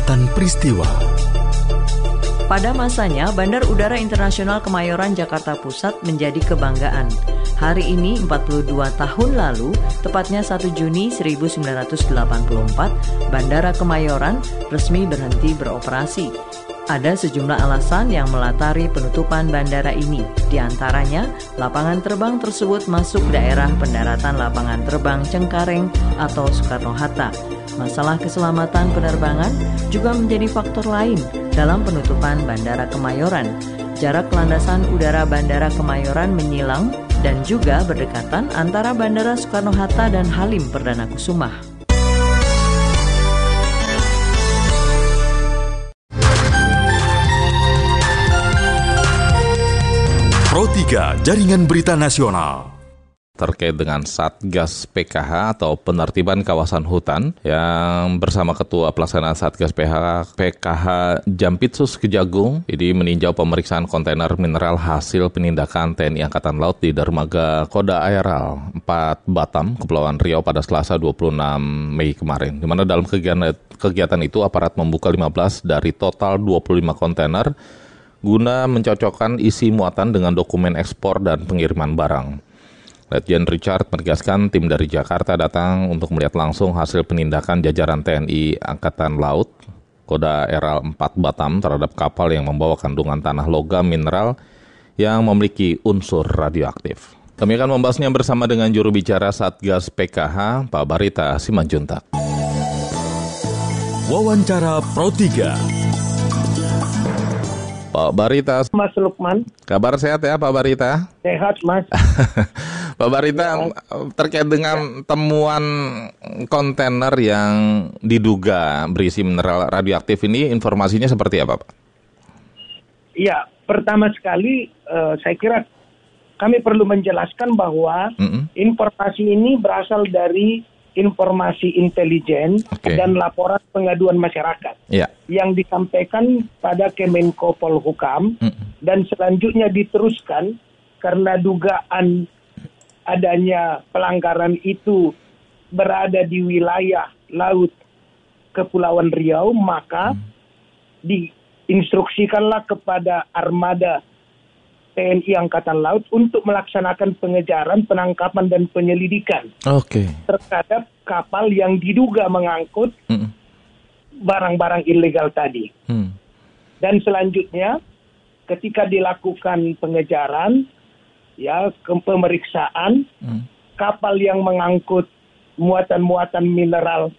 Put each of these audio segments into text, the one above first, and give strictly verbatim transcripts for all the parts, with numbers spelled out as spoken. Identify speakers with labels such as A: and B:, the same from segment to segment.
A: Rentetan peristiwa.
B: Pada masanya, Bandar Udara Internasional Kemayoran Jakarta Pusat menjadi kebanggaan. Hari ini empat puluh dua tahun lalu, tepatnya satu Juni seribu sembilan ratus delapan puluh empat, Bandara Kemayoran resmi berhenti beroperasi. Ada sejumlah alasan yang melatari penutupan bandara ini. Di antaranya, lapangan terbang tersebut masuk daerah pendaratan lapangan terbang Cengkareng atau Soekarno-Hatta. Masalah keselamatan penerbangan juga menjadi faktor lain dalam penutupan Bandara Kemayoran. Jarak landasan udara Bandara Kemayoran menyilang dan juga berdekatan antara Bandara Soekarno-Hatta dan Halim Perdana Kusuma.
A: Pro tiga Jaringan Berita Nasional.
C: Terkait dengan Satgas P K H atau penertiban kawasan hutan yang bersama Ketua Pelaksana Satgas P K H Jampitsus Kejagung ini meninjau pemeriksaan kontainer mineral hasil penindakan T N I Angkatan Laut di Dermaga Koda Aeral empat Batam, Kepulauan Riau pada Selasa dua puluh enam Mei kemarin, di mana dalam kegiatan, kegiatan itu aparat membuka lima belas dari total dua puluh lima kontainer guna mencocokkan isi muatan dengan dokumen ekspor dan pengiriman barang. Letjen Richard menegaskan tim dari Jakarta datang untuk melihat langsung hasil penindakan jajaran T N I Angkatan Laut Koda Aeral empat Batam terhadap kapal yang membawa kandungan tanah logam mineral yang memiliki unsur radioaktif. Kami akan membahasnya bersama dengan juru bicara Satgas P K H, Pak Barita Simanjuntak.
A: Wawancara Pro tiga.
C: Pak Barita.
D: Mas Lukman.
C: Kabar sehat ya Pak Barita?
D: Sehat Mas.
C: Pak Barita, ya. Terkait dengan ya. temuan kontainer yang diduga berisi mineral radioaktif ini, informasinya seperti apa Pak?
D: Iya, pertama sekali uh, saya kira kami perlu menjelaskan bahwa mm-hmm. informasi ini berasal dari informasi intelijen okay. dan laporan pengaduan masyarakat yeah. yang disampaikan pada Kemenko Polhukam mm. dan selanjutnya diteruskan karena dugaan adanya pelanggaran itu berada di wilayah laut Kepulauan Riau, maka mm. diinstruksikanlah kepada armada T N I Angkatan Laut untuk melaksanakan pengejaran, penangkapan, dan penyelidikan okay. terhadap kapal yang diduga mengangkut mm. barang-barang ilegal tadi. Mm. Dan selanjutnya, ketika dilakukan pengejaran, ya pemeriksaan, mm. kapal yang mengangkut muatan-muatan mineral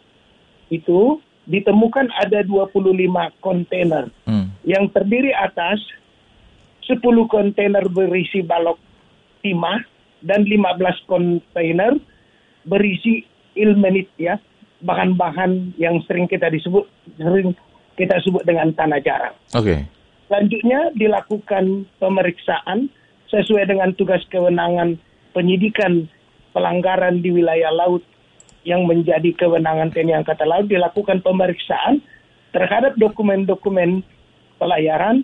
D: itu ditemukan ada dua puluh lima kontainer mm. yang terdiri atas sepuluh kontainer berisi balok timah dan lima belas kontainer berisi ilmenit, ya, bahan-bahan yang sering kita disebut sering kita sebut dengan tanah jarang. Oke. Okay. Selanjutnya dilakukan pemeriksaan sesuai dengan tugas kewenangan penyidikan pelanggaran di wilayah laut yang menjadi kewenangan T N I Angkatan Laut, dilakukan pemeriksaan terhadap dokumen-dokumen pelayaran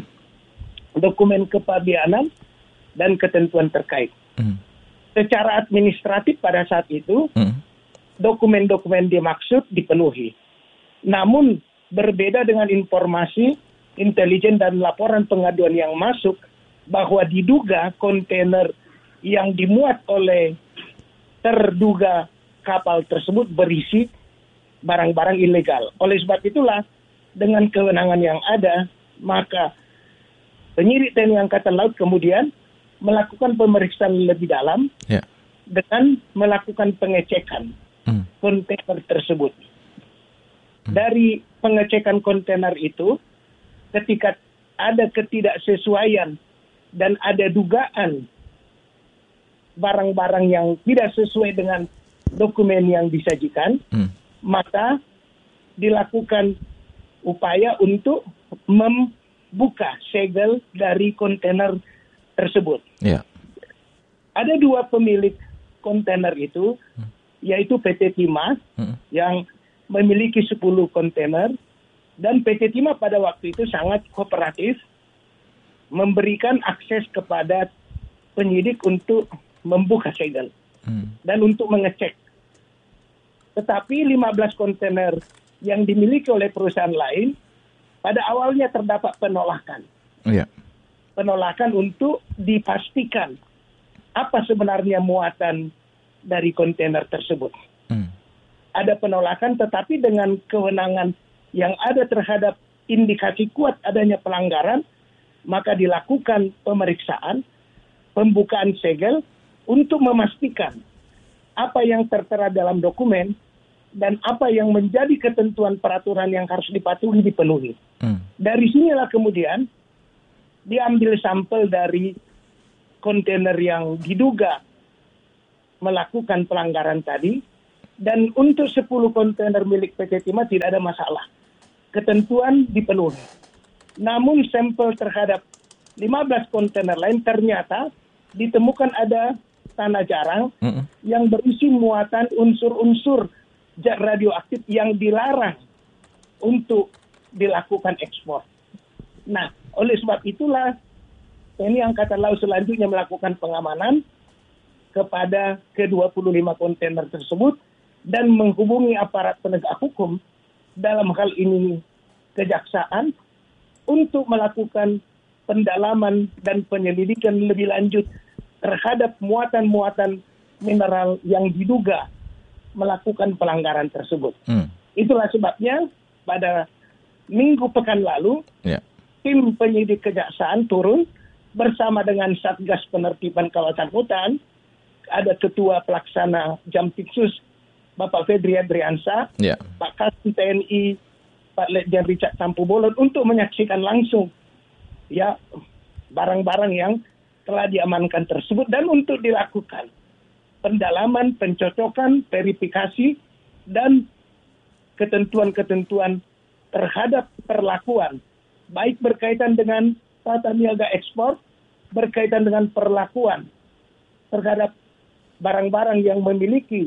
D: dokumen kepabianan dan ketentuan terkait. Mm. Secara administratif pada saat itu, mm. dokumen-dokumen dimaksud dipenuhi. Namun berbeda dengan informasi intelijen dan laporan pengaduan yang masuk bahwa diduga kontainer yang dimuat oleh terduga kapal tersebut berisi barang-barang ilegal. Oleh sebab itulah, dengan kewenangan yang ada, maka penyidik T N I Angkatan Laut kemudian melakukan pemeriksaan lebih dalam yeah. dengan melakukan pengecekan mm. kontainer tersebut. Mm. Dari pengecekan kontainer itu, ketika ada ketidaksesuaian dan ada dugaan barang-barang yang tidak sesuai dengan dokumen yang disajikan, mm. maka dilakukan upaya untuk mem buka segel dari kontainer tersebut. Yeah. Ada dua pemilik kontainer itu, hmm. yaitu P T Timah hmm. yang memiliki sepuluh kontainer, dan P T Timah pada waktu itu sangat kooperatif memberikan akses kepada penyidik untuk membuka segel hmm. dan untuk mengecek. Tetapi lima belas kontainer yang dimiliki oleh perusahaan lain, pada awalnya terdapat penolakan.
C: Iya.
D: Penolakan untuk dipastikan apa sebenarnya muatan dari kontainer tersebut. Hmm. Ada penolakan, tetapi dengan kewenangan yang ada terhadap indikasi kuat adanya pelanggaran, maka dilakukan pemeriksaan, pembukaan segel untuk memastikan apa yang tertera dalam dokumen dan apa yang menjadi ketentuan peraturan yang harus dipatuhi dipenuhi. Hmm. Dari sinilah kemudian diambil sampel dari kontainer yang diduga melakukan pelanggaran tadi, dan untuk sepuluh kontainer milik P T Timah tidak ada masalah. Ketentuan dipenuhi. Namun sampel terhadap lima belas kontainer lain ternyata ditemukan ada tanah jarang mm-hmm. yang berisi muatan unsur-unsur zat radioaktif yang dilarang untuk dilakukan ekspor. Nah, oleh sebab itulah T N I Angkatan Laut selanjutnya melakukan pengamanan kepada ke dua puluh lima kontainer tersebut dan menghubungi aparat penegak hukum, dalam hal ini kejaksaan, untuk melakukan pendalaman dan penyelidikan lebih lanjut terhadap muatan-muatan mineral yang diduga melakukan pelanggaran tersebut. Hmm. Itulah sebabnya pada minggu pekan lalu, yeah. tim penyidik kejaksaan turun bersama dengan Satgas Penertiban Kawasan Hutan, ada Ketua Pelaksana Jampitsus Bapak Fedri Adriansa, yeah. Pak Kasih T N I, Pak Letjen Richard Tampu-Bolon, untuk menyaksikan langsung ya barang-barang yang telah diamankan tersebut dan untuk dilakukan pendalaman, pencocokan, verifikasi, dan ketentuan-ketentuan terhadap perlakuan, baik berkaitan dengan tata niaga ekspor, berkaitan dengan perlakuan terhadap barang-barang yang memiliki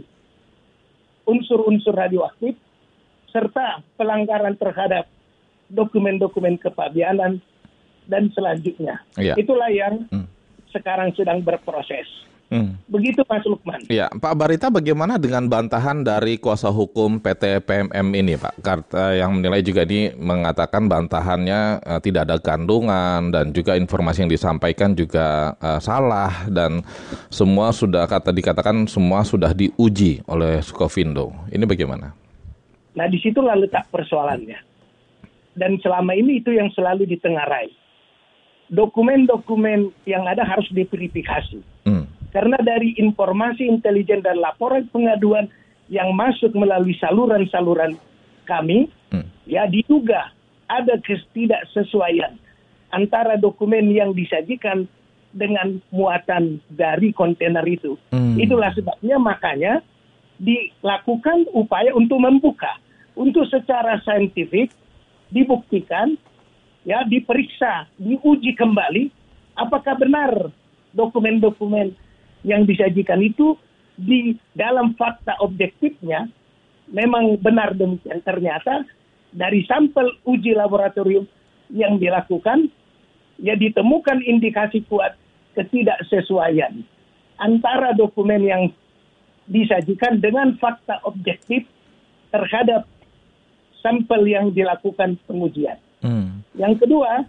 D: unsur-unsur radioaktif, serta pelanggaran terhadap dokumen-dokumen kepabeanan, dan selanjutnya. Ya. Itulah yang hmm. sekarang sedang berproses. Hmm. Begitu Mas Lukman.
C: Ya, Pak Barita, bagaimana dengan bantahan dari kuasa hukum P T P M M ini, Pak? Karena yang menilai juga ini mengatakan bantahannya uh, tidak ada kandungan dan juga informasi yang disampaikan juga uh, salah dan semua sudah kata dikatakan semua sudah diuji oleh Skovindo. Ini bagaimana?
D: Nah, di situlah letak persoalannya. Dan selama ini itu yang selalu ditengarai. Dokumen-dokumen yang ada harus diverifikasi. Hmm. Karena dari informasi intelijen dan laporan pengaduan yang masuk melalui saluran-saluran kami, hmm. ya diduga ada ketidaksesuaian antara dokumen yang disajikan dengan muatan dari kontainer itu. Hmm. Itulah sebabnya makanya dilakukan upaya untuk membuka, untuk secara saintifik dibuktikan, ya diperiksa, diuji kembali apakah benar dokumen-dokumen yang disajikan itu di dalam fakta objektifnya memang benar demikian. Ternyata dari sampel uji laboratorium yang dilakukan, ya ditemukan indikasi kuat ketidaksesuaian antara dokumen yang disajikan dengan fakta objektif terhadap sampel yang dilakukan pengujian. Hmm. Yang kedua,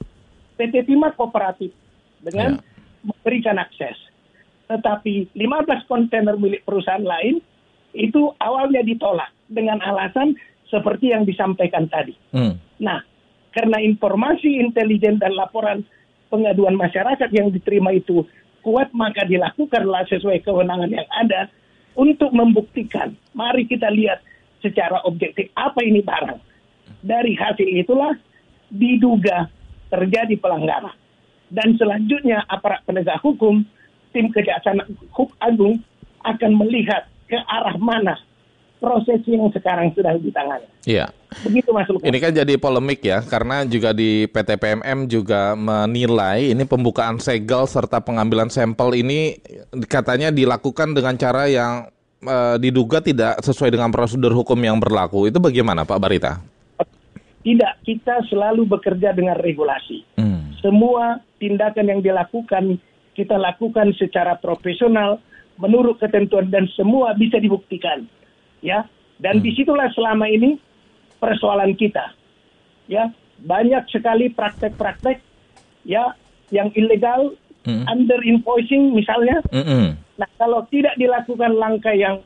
D: P T Timah kooperatif dengan ya. memberikan akses. Tetapi lima belas kontainer milik perusahaan lain itu awalnya ditolak dengan alasan seperti yang disampaikan tadi. Hmm. Nah, karena informasi intelijen dan laporan pengaduan masyarakat yang diterima itu kuat, maka dilakukanlah sesuai kewenangan yang ada untuk membuktikan. Mari kita lihat secara objektif apa ini barang. Dari hasil itulah diduga terjadi pelanggaran. Dan selanjutnya aparat penegak hukum, tim Kejaksaan Agung akan melihat ke arah mana proses yang sekarang sedang ditangani.
C: Iya.
D: Begitu Mas Lukman.
C: Ini kan jadi polemik ya, karena juga di P T P M M juga menilai ini pembukaan segel serta pengambilan sampel ini katanya dilakukan dengan cara yang uh, diduga tidak sesuai dengan prosedur hukum yang berlaku. Itu bagaimana Pak Barita?
D: Tidak, kita selalu bekerja dengan regulasi. Hmm. Semua tindakan yang dilakukan kita lakukan secara profesional, menurut ketentuan dan semua bisa dibuktikan, ya. Dan hmm. disitulah selama ini persoalan kita. Ya, banyak sekali praktek-praktek ya yang ilegal, mm. under invoicing misalnya. Mm-mm. Nah, kalau tidak dilakukan langkah yang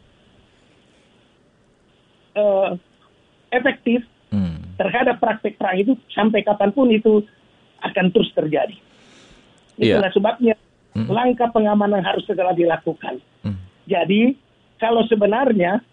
D: uh, efektif mm. terhadap praktek-praktek itu, sampai kapanpun itu akan terus terjadi. Itulah yeah. sebabnya mm. langkah pengamanan harus segera dilakukan. Mm. Jadi, kalau sebenarnya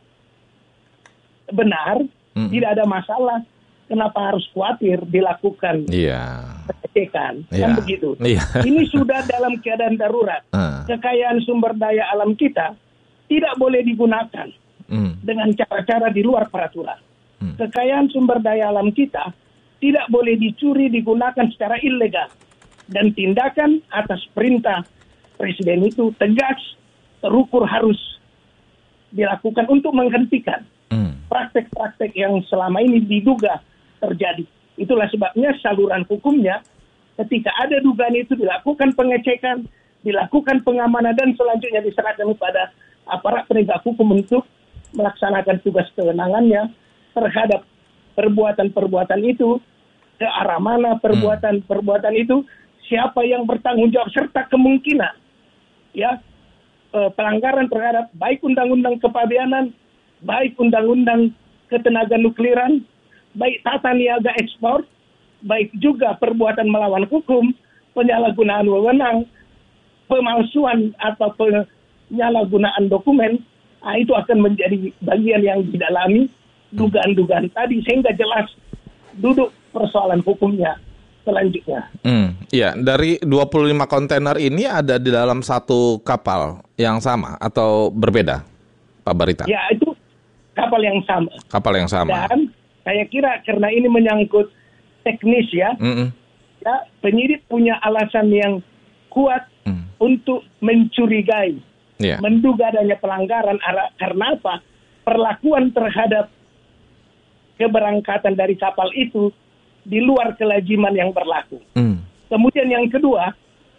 D: benar, mm. tidak ada masalah, kenapa harus khawatir dilakukan yeah. pengecekan? Yeah. Kan begitu. Yeah. Ini sudah dalam keadaan darurat. Uh. Kekayaan sumber daya alam kita tidak boleh digunakan mm. dengan cara-cara di luar peraturan. Mm. Kekayaan sumber daya alam kita tidak boleh dicuri, digunakan secara ilegal. Dan tindakan atas perintah Presiden itu tegas, terukur, harus dilakukan untuk menghentikan mm. praktek-praktek yang selama ini diduga terjadi. Itulah sebabnya saluran hukumnya ketika ada dugaan itu dilakukan pengecekan, dilakukan pengamanan, dan selanjutnya diserahkan kepada aparat penegak hukum untuk melaksanakan tugas kewenangannya terhadap perbuatan-perbuatan itu, ke arah mana perbuatan-perbuatan itu, siapa yang bertanggung jawab, serta kemungkinan ya eh, pelanggaran terhadap baik undang-undang kepabeanan, baik undang-undang ketenaga nukliran, baik tata niaga ekspor, baik juga perbuatan melawan hukum, penyalahgunaan wewenang, pemalsuan atau penyalahgunaan dokumen. Nah, itu akan menjadi bagian yang didalami dugaan-dugaan tadi, sehingga jelas duduk persoalan hukumnya selanjutnya.
C: Hmm, ya, dari dua puluh lima kontainer ini ada di dalam satu kapal yang sama atau berbeda, Pak Barita?
D: Ya, itu kapal yang sama.
C: Kapal yang sama.
D: Dan saya kira karena ini menyangkut teknis ya, mm-hmm. ya penyidik punya alasan yang kuat mm. untuk mencurigai, yeah. menduga adanya pelanggaran. Karena apa? Perlakuan terhadap keberangkatan dari kapal itu di luar kelaziman yang berlaku. Mm. Kemudian yang kedua,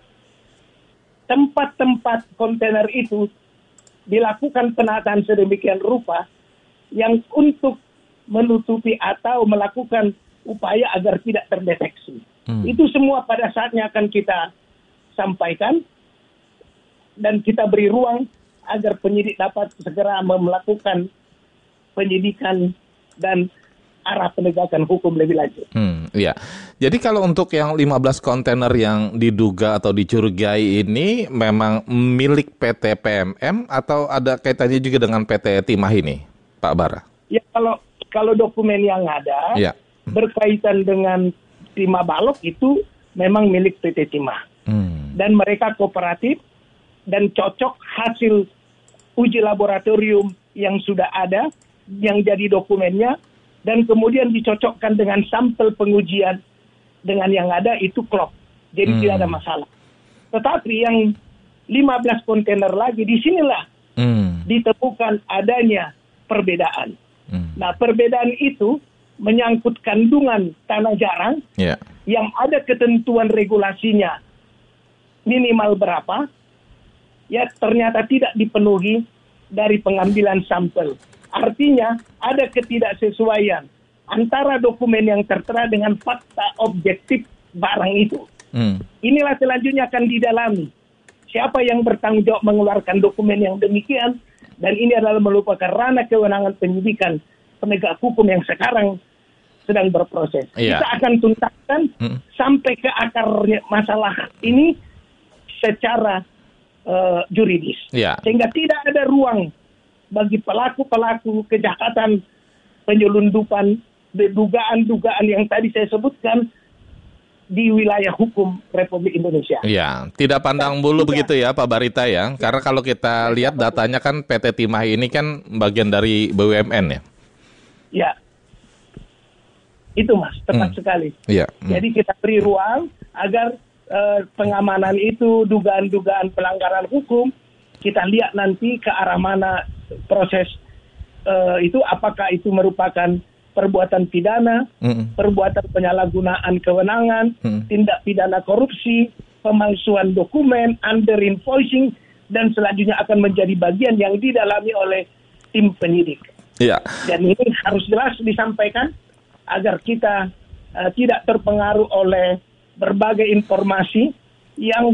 D: tempat-tempat kontainer itu dilakukan penataan sedemikian rupa yang untuk menutupi atau melakukan upaya agar tidak terdeteksi. Hmm. Itu semua pada saatnya akan kita sampaikan dan kita beri ruang agar penyidik dapat segera melakukan penyidikan dan arah penegakan hukum lebih lanjut.
C: Hmm, iya. Jadi kalau untuk yang lima belas kontainer yang diduga atau dicurigai ini memang milik P T P M M atau ada kaitannya juga dengan P T Timah ini, Pak Bara?
D: Ya, kalau kalau dokumen yang ada ya. berkaitan dengan Timah Balok itu memang milik P T Timah. Hmm. Dan mereka kooperatif dan cocok hasil uji laboratorium yang sudah ada, yang jadi dokumennya, dan kemudian dicocokkan dengan sampel pengujian dengan yang ada, itu klop. Jadi hmm. tidak ada masalah. Tetapi yang lima belas kontainer lagi, disinilah hmm. ditemukan adanya perbedaan. Hmm. Nah, perbedaan itu menyangkut kandungan tanah jarang yeah. yang ada ketentuan regulasinya minimal berapa, ya ternyata tidak dipenuhi dari pengambilan sampel. Artinya ada ketidaksesuaian antara dokumen yang tertera dengan fakta objektif barang itu. Hmm. Inilah selanjutnya akan didalami. Siapa yang bertanggung jawab mengeluarkan dokumen yang demikian, dan ini adalah merupakan ranah kewenangan penyidikan penegak hukum yang sekarang sedang berproses. Yeah. Kita akan tuntaskan hmm. sampai ke akarnya masalah ini secara uh, juridis. Yeah. Sehingga tidak ada ruang bagi pelaku-pelaku kejahatan penyelundupan, dugaan-dugaan yang tadi saya sebutkan di wilayah hukum Republik Indonesia.
C: Iya, tidak pandang bulu ya. Begitu ya Pak Barita ya. Karena kalau kita lihat datanya kan P T Timah ini kan bagian dari B U M N ya.
D: Ya, itu Mas, tepat hmm. sekali. Ya. Hmm. Jadi kita beri ruang agar uh, pengamanan itu, dugaan-dugaan pelanggaran hukum, kita lihat nanti ke arah mana proses uh, itu, apakah itu merupakan perbuatan pidana, mm. perbuatan penyalahgunaan kewenangan, mm. tindak pidana korupsi, pemalsuan dokumen, under invoicing, dan selanjutnya akan menjadi bagian yang didalami oleh tim penyidik.
C: Iya.
D: Dan ini harus jelas disampaikan agar kita uh, tidak terpengaruh oleh berbagai informasi yang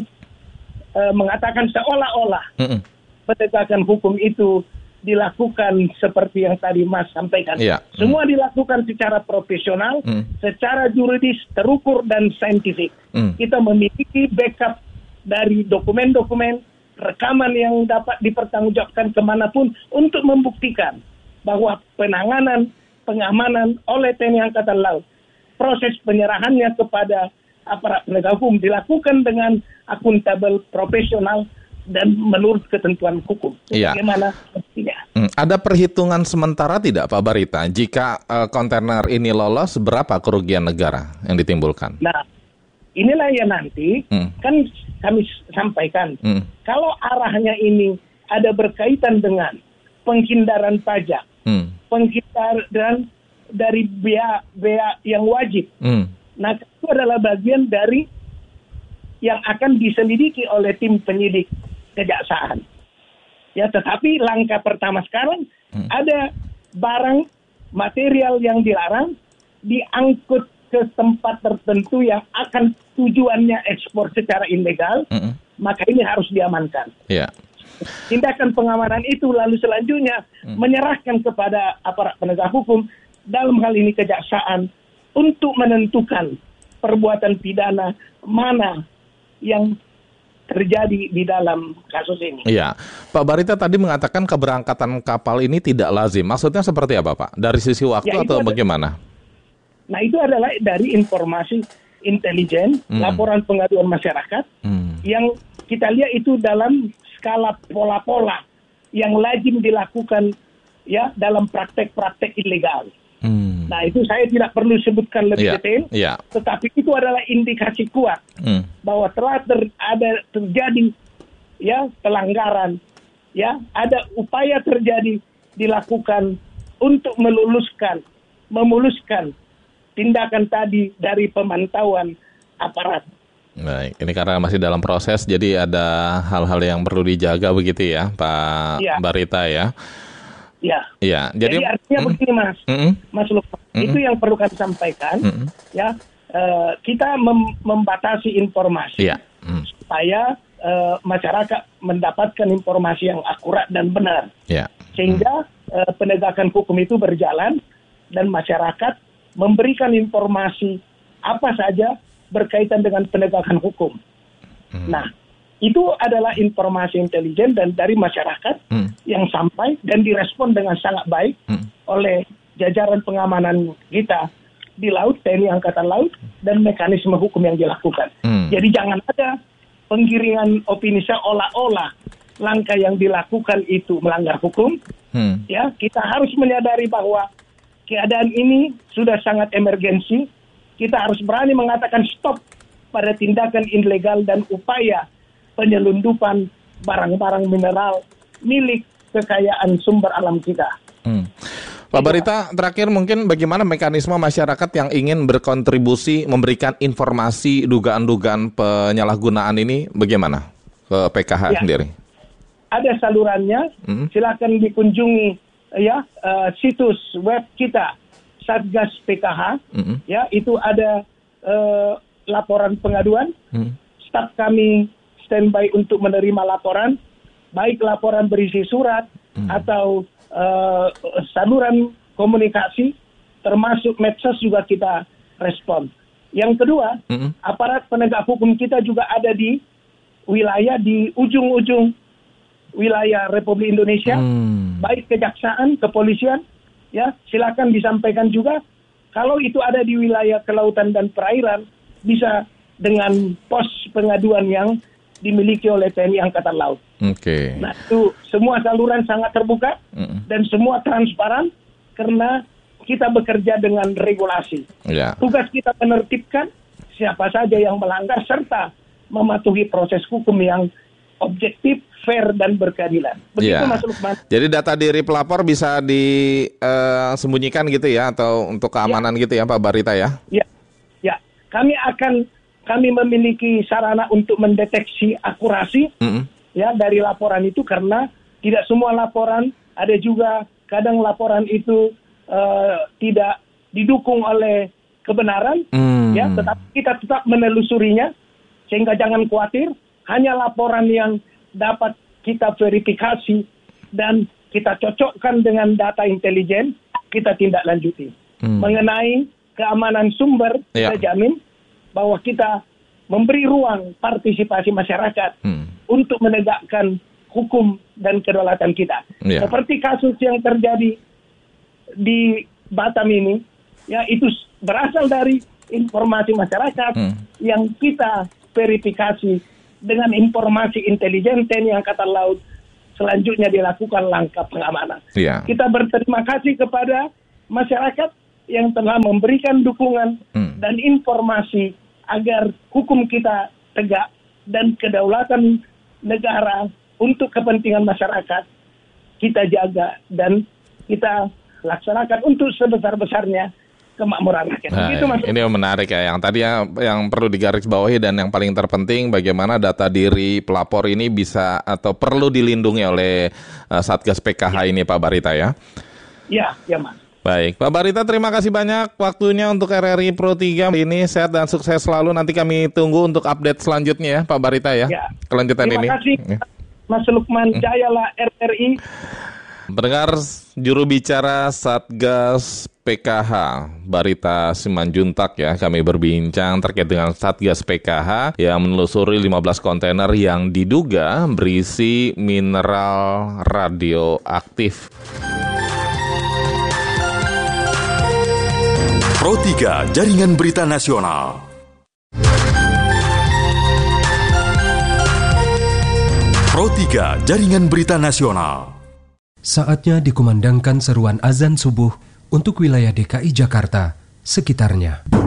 D: uh, mengatakan seolah-olah mm-mm. penegakan hukum itu dilakukan seperti yang tadi Mas sampaikan. Yeah. Semua mm. dilakukan secara profesional, mm. secara juridis, terukur dan saintifik. Mm. Kita memiliki backup dari dokumen-dokumen, rekaman yang dapat dipertanggungjawabkan kemanapun untuk membuktikan bahwa penanganan, pengamanan oleh T N I Angkatan Laut, proses penyerahannya kepada aparat penegak hukum dilakukan dengan akuntabel, profesional, dan menurut ketentuan hukum.
C: Iya.
D: Bagaimana mestinya?
C: Hmm, ada perhitungan sementara tidak Pak Barita? Jika uh, kontainer ini lolos, berapa kerugian negara yang ditimbulkan?
D: Nah, inilah yang nanti hmm. kan kami sampaikan. Hmm. Kalau arahnya ini ada berkaitan dengan penghindaran pajak, hmm. penghindaran dari bea-bea yang wajib. Hmm. Nah, itu adalah bagian dari yang akan diselidiki oleh tim penyidik kejaksaan. Ya, tetapi langkah pertama sekarang hmm. ada barang material yang dilarang diangkut ke tempat tertentu yang akan tujuannya ekspor secara ilegal, hmm. maka ini harus diamankan.
C: Yeah.
D: Tindakan pengamanan itu lalu selanjutnya hmm. menyerahkan kepada aparat penegak hukum, dalam hal ini kejaksaan, untuk menentukan perbuatan pidana mana yang terjadi di dalam kasus ini.
C: Iya, Pak Barita tadi mengatakan keberangkatan kapal ini tidak lazim. Maksudnya seperti apa, Pak? Dari sisi waktu ya, atau ada, bagaimana?
D: Nah, itu adalah dari informasi intelijen, hmm. laporan pengaduan masyarakat, hmm. yang kita lihat itu dalam skala pola-pola yang lazim dilakukan ya dalam praktek-praktek ilegal. Hmm. Nah, itu saya tidak perlu sebutkan lebih yeah. detail, yeah. tetapi itu adalah indikasi kuat hmm. bahwa telah ter, ada terjadi ya pelanggaran, ya ada upaya terjadi dilakukan untuk meluluskan, memuluskan tindakan tadi dari pemantauan aparat.
C: Baik, ini karena masih dalam proses, jadi ada hal-hal yang perlu dijaga begitu ya, Pak yeah. Barita ya.
D: Ya,
C: ya
D: jadi, jadi artinya mm, begini Mas, mm, Mas Lukman, mm, itu yang perlu kami sampaikan, mm, ya uh, kita mem- membatasi informasi yeah. mm. supaya uh, masyarakat mendapatkan informasi yang akurat dan benar, yeah. sehingga uh, penegakan hukum itu berjalan dan masyarakat memberikan informasi apa saja berkaitan dengan penegakan hukum. Mm. Nah, itu adalah informasi intelijen dan dari masyarakat hmm. yang sampai dan direspon dengan sangat baik hmm. oleh jajaran pengamanan kita di laut, T N I Angkatan Laut, dan mekanisme hukum yang dilakukan. Hmm. Jadi jangan ada penggiringan opini seolah-olah langkah yang dilakukan itu melanggar hukum. Hmm. Ya, kita harus menyadari bahwa keadaan ini sudah sangat emergensi. Kita harus berani mengatakan stop pada tindakan ilegal dan upaya penyelundupan barang-barang mineral milik kekayaan sumber alam kita.
C: Hmm. Pak Barita, terakhir mungkin bagaimana mekanisme masyarakat yang ingin berkontribusi memberikan informasi dugaan-dugaan penyalahgunaan ini bagaimana ke P K H ya, sendiri?
D: Ada salurannya, hmm. silakan dikunjungi ya uh, situs web kita Satgas P K H, hmm. ya itu ada uh, laporan pengaduan, hmm. staf kami standby untuk menerima laporan, baik laporan berisi surat hmm. atau uh, saluran komunikasi, termasuk medsos juga kita respon. Yang kedua, hmm. aparat penegak hukum kita juga ada di wilayah di ujung-ujung wilayah Republik Indonesia, hmm. baik kejaksaan, kepolisian, ya silakan disampaikan juga. Kalau itu ada di wilayah kelautan dan perairan, bisa dengan pos pengaduan yang dimiliki oleh T N I Angkatan Laut. Oke. Okay. Nah, itu semua saluran sangat terbuka mm. dan semua transparan karena kita bekerja dengan regulasi. Yeah. Tugas kita menertibkan siapa saja yang melanggar serta mematuhi proses hukum yang objektif, fair dan berkeadilan. Begitu yeah. Mas Lukman.
C: Jadi data diri pelapor bisa disembunyikan uh, gitu ya atau untuk keamanan yeah. gitu ya Pak Barita ya?
D: Ya. Yeah. Ya, kami akan Kami memiliki sarana untuk mendeteksi akurasi mm-hmm. ya dari laporan itu karena tidak semua laporan, ada juga kadang laporan itu uh, tidak didukung oleh kebenaran, hmm. ya, tetapi kita tetap menelusurinya, sehingga jangan khawatir, hanya laporan yang dapat kita verifikasi dan kita cocokkan dengan data intelijen, kita tindak lanjuti. Hmm. Mengenai keamanan sumber, ya. Kita jamin bahwa kita memberi ruang partisipasi masyarakat hmm. untuk menegakkan hukum dan kedaulatan kita. Ya. Seperti kasus yang terjadi di Batam ini, ya itu berasal dari informasi masyarakat hmm. yang kita verifikasi dengan informasi intelijen T N I Angkatan Laut. Selanjutnya dilakukan langkah pengamanan. Ya. Kita berterima kasih kepada masyarakat yang telah memberikan dukungan hmm. dan informasi agar hukum kita tegak dan kedaulatan negara untuk kepentingan masyarakat kita jaga dan kita laksanakan untuk sebesar-besarnya kemakmuran rakyat.
C: Nah, itu ini yang menarik ya, yang tadi yang, yang perlu digarisbawahi dan yang paling terpenting bagaimana data diri pelapor ini bisa atau perlu dilindungi oleh uh, Satgas P K H ya. Ini Pak Barita ya.
D: Ya, ya Mas.
C: Baik, Pak Barita terima kasih banyak waktunya untuk R R I Pro tiga ini, sehat dan sukses selalu. Nanti kami tunggu untuk update selanjutnya ya Pak Barita ya, ya. Kelanjutan
D: terima
C: ini.
D: Terima kasih ya. Mas Lukman Jayala R R I.
C: Pendengar, juru bicara Satgas P K H Barita Simanjuntak ya, kami berbincang terkait dengan Satgas P K H yang menelusuri lima belas kontainer yang diduga berisi mineral radioaktif.
A: Pro tiga Jaringan Berita Nasional. Pro tiga Jaringan Berita Nasional.
E: Saatnya dikumandangkan seruan azan subuh untuk wilayah D K I Jakarta sekitarnya.